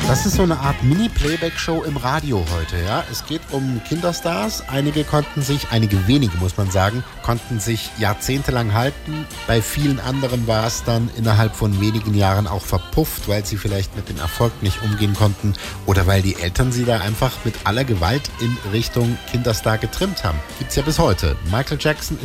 Das ist so eine Art Mini-Playback-Show im Radio heute, ja. Es geht um Kinderstars. Einige wenige muss man sagen, konnten sich jahrzehntelang halten. Bei vielen anderen war es dann innerhalb von wenigen Jahren auch verpufft, weil sie vielleicht mit dem Erfolg nicht umgehen konnten oder weil die Eltern sie da einfach mit aller Gewalt in Richtung Kinderstar getrimmt haben. Gibt's ja bis heute. Michael Jackson